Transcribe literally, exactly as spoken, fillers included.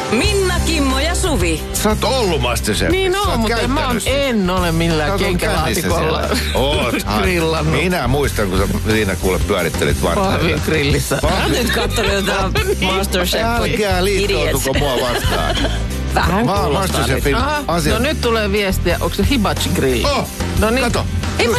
Minna, Kimmo ja Suvi. Sä oot ollut Masterchefissa. Niin on, mutta en, mä on, en ole millään kenkälaatikolla grillannut. Minä muistan, kun sä siinä kuule pyörittelit vartaan. Pahvin grillissä. Mä oon nyt kattonut jotain Masterchef. Älkää liittoutuko mua vastaan. Vähän Mä oon kuulostaa Masterchefin Aha, asia. no nyt tulee viestiä. Onko se hibachi grill? Oh, no niin. kato.